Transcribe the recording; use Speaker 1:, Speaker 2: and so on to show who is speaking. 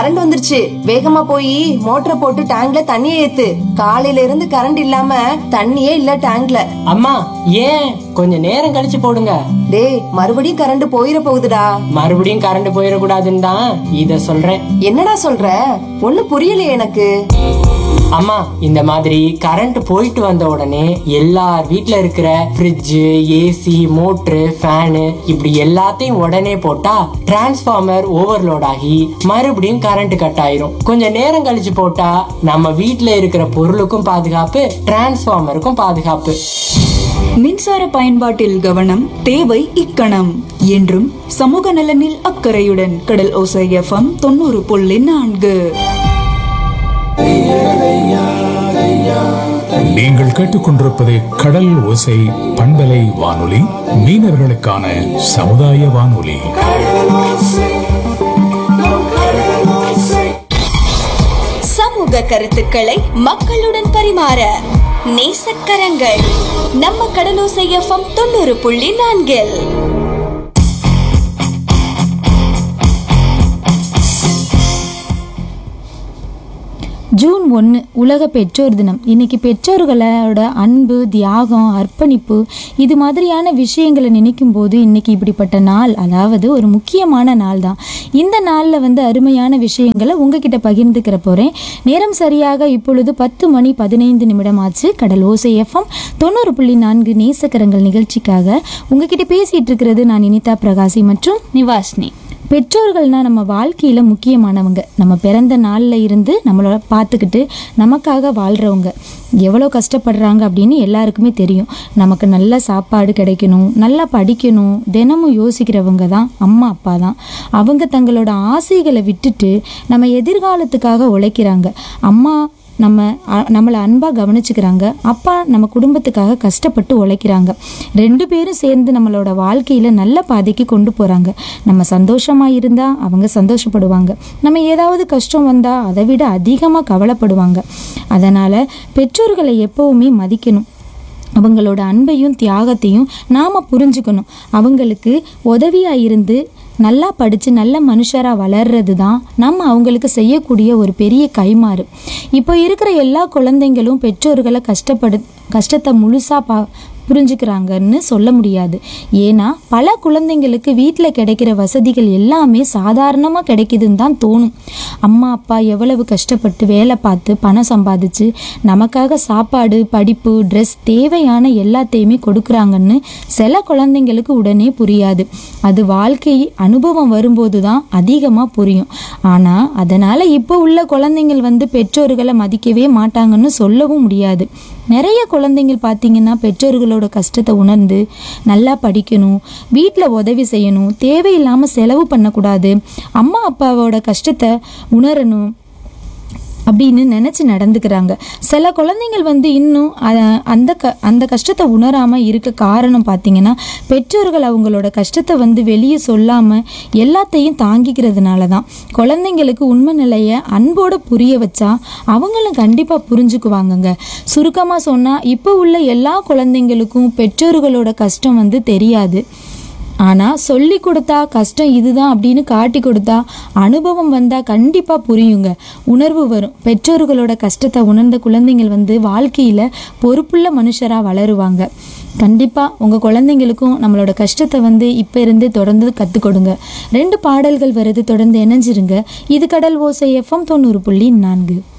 Speaker 1: Current வந்துருச்சு. வேகமா போய் மோட்டரை போட்டு டேங்க்ல தண்ணியை ஏத்து. காலையில இருந்து கரண்ட் இல்லாம தண்ணியே இல்ல டேங்க்ல.
Speaker 2: அம்மா ஏன் கொஞ்சம் நேரம் கழிச்சு போடுங்க.
Speaker 1: டேய், மறுபடியும் கரண்ட் போயிட போகுதுடா.
Speaker 2: மறுபடியும் கரண்ட் போயிடக்கூடாதுன்னு தான் இத சொல்றேன்.
Speaker 1: என்னடா சொல்ற? ஒண்ணும் புரியலையே எனக்கு.
Speaker 2: அம்மா, இந்த மாதிரி கரண்ட் போயிட்டு வந்த உடனே எல்லார் வீட்ல இருக்கிற ஃப்ரிட்ஜ், ஏசி, மோட்டரு, ஃபேனு இப்படி எல்லாத்தையும் உடனே போட்டா டிரான்ஸ்ஃபார்மர் ஓவர்லோட் ஆகி மறுபடியும் கரண்ட் கட் ஆயிரும். கொஞ்சம் நேரம் கழிச்சு போட்டா நம்ம வீட்ல இருக்கிற பொருளுக்கும் பாதுகாப்பு, டிரான்ஸ்ஃபார்மருக்கும் பாதுகாப்பு.
Speaker 3: மின்சார பயன்பாட்டில் கவனம் தேவை இக்கணம். என்றும் சமூக நலனில் அக்கறையுடன் கடல் ஓசை FM 90.4.
Speaker 4: நீங்கள் கேட்டுக்கொண்டிருப்பது கடல் ஓசை பண்பலை வானொலி, மீனவர்களுக்கான சமுதாய வானொலி.
Speaker 5: சமூக கருத்துக்களை மக்களுடன் பரிமாற நேசக்கரங்கள் நம்ம கடலோசை FM 90.4.
Speaker 6: ஜூன் 1 உலக பெற்றோர் தினம். இன்னைக்கு பெற்றோர்களோட அன்பு, தியாகம், அர்ப்பணிப்பு இது மாதிரியான விஷயங்களை நினைக்கும் போது இன்னைக்கு இப்படிப்பட்ட நாள், அதாவது ஒரு முக்கியமான நாள் தான். இந்த நாளில் அருமையான விஷயங்களை உங்ககிட்ட பகிர்ந்துக்கிற போகிறேன். நேரம் சரியாக இப்பொழுது 10:15 ஆச்சு. கடல் ஓசை FM 90.4 நேசக்கரங்கள் நிகழ்ச்சிக்காக உங்ககிட்ட பேசிகிட்டு இருக்கிறது நான் இனிதா பிரகாசி மற்றும் நிவாஷினி. பெற்றோர்கள்னா நம்ம வாழ்க்கையில் முக்கியமானவங்க. நம்ம பிறந்த நாளில் இருந்து நம்மளை பார்த்துக்கிட்டு நமக்காக வாழ்கிறவங்க எவ்வளோ கஷ்டப்படுறாங்க அப்படின்னு எல்லாருக்குமே தெரியும். நமக்கு நல்ல சாப்பாடு கிடைக்கணும், நல்லா படிக்கணும், தினமும் யோசிக்கிறவங்க தான் அம்மா அப்பா தான். அவங்க தங்களோட ஆசைகளை விட்டுட்டு நம்ம எதிர்காலத்துக்காக உழைக்கிறாங்க. அம்மா நம்மளை அன்பாக கவனிச்சுக்கிறாங்க, அப்பா நம்ம குடும்பத்துக்காக கஷ்டப்பட்டு உழைக்கிறாங்க. 2 பேரும் சேர்ந்து நம்மளோட வாழ்க்கையில் நல்ல பாதைக்கு கொண்டு போகிறாங்க. நம்ம சந்தோஷமாக இருந்தால் அவங்க சந்தோஷப்படுவாங்க, நம்ம ஏதாவது கஷ்டம் வந்தால் அதை விட அதிகமாக கவலைப்படுவாங்க. அதனால் பெற்றோர்களை எப்போவுமே மதிக்கணும். அவங்களோட அன்பையும் தியாகத்தையும் நாம் புரிஞ்சுக்கணும். அவங்களுக்கு உதவியாக இருந்து நல்லா படித்து நல்ல மனுஷராக வளர்றது தான் நம்ம அவங்களுக்கு செய்யக்கூடிய ஒரு பெரிய கைமாறு. இப்போ இருக்கிற எல்லா குழந்தைங்களும் பெற்றோர்களை கஷ்டத்தை முழுசாக புரிஞ்சுக்கிறாங்கன்னு சொல்ல முடியாது. ஏன்னா பல குழந்தைங்களுக்கு வீட்டில் கிடைக்கிற வசதிகள் எல்லாமே சாதாரணமாக கிடைக்குதுன்னு தான் தோணும். அம்மா அப்பா எவ்வளவு கஷ்டப்பட்டு வேலை பார்த்து பணம் சம்பாதிச்சு நமக்காக சாப்பாடு, படிப்பு, ட்ரெஸ் தேவையான எல்லாத்தையுமே கொடுக்குறாங்கன்னு சில குழந்தைங்களுக்கு உடனே புரியாது. அது வாழ்க்கை அனுபவம் வரும்போது தான் அதிகமாக புரியும். ஆனால் அதனால் இப்போ உள்ள குழந்தைங்கள் பெற்றோர்களை மதிக்கவே மாட்டாங்கன்னு சொல்லவும் முடியாது. நிறைய குழந்தைங்கள் பார்த்தீங்கன்னா பெற்றோர்களோட கஷ்டத்தை உணர்ந்து நல்லா படிக்கணும், வீட்டில் உதவி செய்யணும், தேவையில்லாமல் செலவு பண்ணக்கூடாது, அம்மா அப்பாவோட கஷ்டத்தை உணரணும் அப்படின்னு நினச்சி நடந்துக்கிறாங்க. சில குழந்தைங்கள் இன்னும் அந்த கஷ்டத்தை உணராமல் இருக்க காரணம் பார்த்திங்கன்னா பெற்றோர்கள் அவங்களோட கஷ்டத்தை வெளியே சொல்லாமல் எல்லாத்தையும் தாங்கிக்கிறதுனால தான். குழந்தைங்களுக்கு உண்மை நிலையை அன்போடு புரிய வச்சா அவங்களும் கண்டிப்பாக புரிஞ்சுக்குவாங்கங்க. சுருக்கமாக சொன்னால் இப்போ உள்ள எல்லா குழந்தைங்களுக்கும் பெற்றோர்களோட கஷ்டம் தெரியாது. ஆனால் சொல்லி கொடுத்தா கஷ்டம் இதுதான் அப்படின்னு காட்டி கொடுத்தா அனுபவம் வந்தால் கண்டிப்பாக புரியுங்க, உணர்வு வரும். பெற்றோர்களோட கஷ்டத்தை உணர்ந்த குழந்தைங்கள் வாழ்க்கையில் பொறுப்புள்ள மனுஷராக வளருவாங்க. கண்டிப்பாக உங்கள் குழந்தைங்களுக்கும் நம்மளோட கஷ்டத்தை இப்போ இருந்து தொடர்ந்து கற்றுக் கொடுங்க. 2 பாடல்கள் வருது, தொடர்ந்து இணைஞ்சிருங்க. இது கடல் ஓசை FM 90.4.